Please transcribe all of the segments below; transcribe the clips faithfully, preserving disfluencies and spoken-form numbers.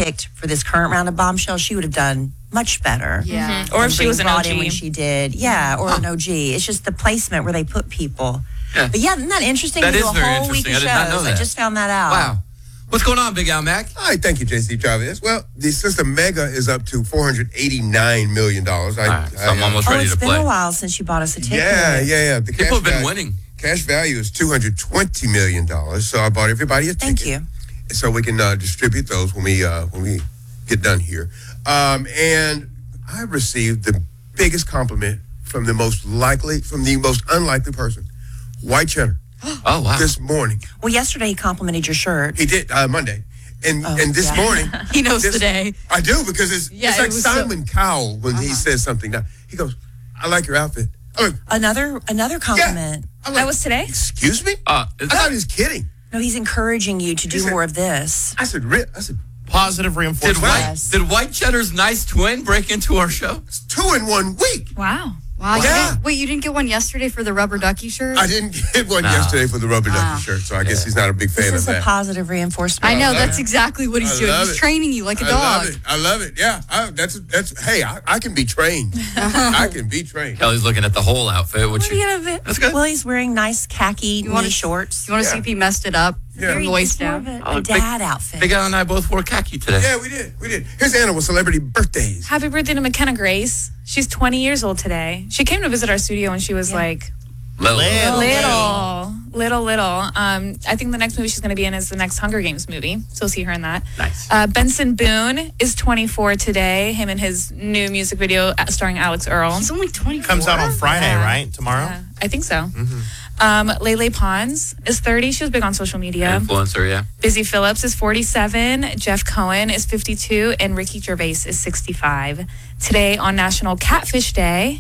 picked for this current round of Bombshell, she would have done much better. Yeah. Mm-hmm. Or if she was an O G. In when she did. Yeah, or Huh. an O G. It's just the placement where they put people. Yeah. But yeah, isn't that interesting? That to is do a very whole week interesting. of I did not shows. know I that. just found that out. Wow. What's going on, Big Al Mac? All right, thank you, J C Travis. Well, the Sister Mega is up to four hundred eighty-nine million dollars. I, All right, so I'm I, uh, almost Oh, ready it's to been play. a while since you bought us a ticket. Yeah, yeah, yeah. The People cash have been value, winning. Cash value is two hundred twenty million dollars, so I bought everybody a ticket. Thank you. So we can uh, distribute those when we uh, when we get done here. Um, and I received the biggest compliment from the most likely, from the most unlikely person, White Cheddar, Oh, wow. this morning. Well, yesterday he complimented your shirt. He did uh, Monday, and Oh, and this yeah. morning He knows this- today. I do because it's Yeah, it's it like was so- Simon Cowell when he says something. Now he goes, "I like your outfit." I'm like, Another another compliment. I'm like, That was today? Excuse me? Uh, is I thought that, he was kidding. No, he's encouraging you to do said- more of this. I said, "Re- I said, Positive did, reinforcement. White, Yes. did White Cheddar's nice twin break into our show? it's two in one week. Wow. Wow. You Yeah. didn't- wait, you didn't get one yesterday for the rubber ducky shirt? I didn't get one No. yesterday for the rubber ducky Wow. shirt, so I guess he's not a big fan This of is a that. positive reinforcement. I know, love that's it. exactly what he's I doing. love He's it. training you like a I dog. love it. I love it. Yeah, I, that's that's. Hey, I, I can be trained. I can be trained. Kelly's looking at the whole outfit. Which What do you have it? That's good. Well, he's wearing nice khaki You wanna- knee shorts. You want to see Yeah. if he messed it up Yeah. from the waist More of down? a, Oh, a big- dad outfit. Big Al and I both wore khaki today. Yeah, we did. We did. Here's Anna with celebrity birthdays. Happy birthday to McKenna Grace. She's twenty years old today. She came to visit our studio when she was Yeah. like Little. Little. little, little, little. Um, I think the next movie she's going to be in is the next Hunger Games movie. So we'll see her in that. Nice. Uh, Benson Boone is twenty-four today. Him and his new music video uh, starring Alex Earl. He's only twenty-four. Comes out on Friday, Yeah. right? Tomorrow? Yeah, I think so. Um, Lele Pons is thirty. She was big on social media. Influencer, yeah. Busy Phillips is forty-seven. Jeff Cohen is fifty-two. And Ricky Gervais is sixty-five. Today on National Catfish Day.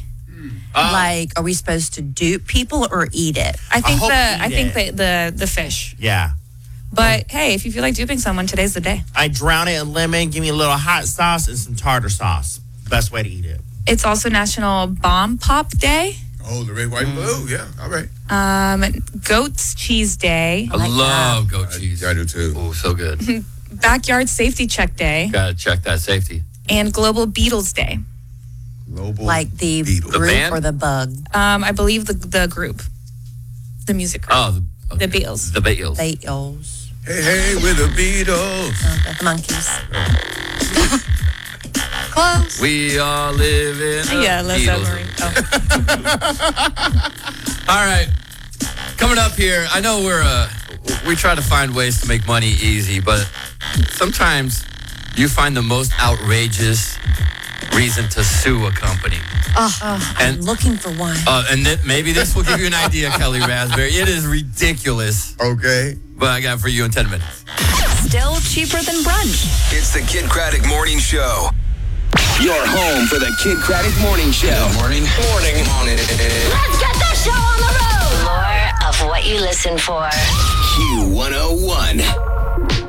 Like, are we supposed to dupe people or eat it? I think hope the you I think did. the, the the fish. Yeah. But hey, if you feel like duping someone, today's the day. I drown it in lemon, give me a little hot sauce and some tartar sauce. Best way to eat it. It's also National Bomb Pop Day. Oh, the red, white, and blue. Yeah, all right. Um, Goat's Cheese Day. I love goat cheese. I do too. Oh, so good. Backyard Safety Check Day. Gotta check that safety. And Global Beatles Day. Global Like the Beatles. The group band? or the bug? Um, I believe the the group, the music group, Oh, the, the Beatles. The Beatles. Beatles. Hey, hey, with the Beatles. Uh, the monkeys. Close. We all live in a Yeah, Les Beatles. Submarine. Oh. All right. Coming up here, I know we're uh, we try to find ways to make money easy, but sometimes you find the most outrageous reason to sue a company. I'm And looking for one. uh, and th- maybe this will give you an idea, Kelly Raspberry. It is ridiculous, Okay. but I got it for you in ten minutes. Still cheaper than brunch. It's the Kid Craddock Morning Show. Your home for the Kid Craddock Morning Show. Morning. Morning. Morning. Let's get this show on the road. More of what you listen for. Q one oh one.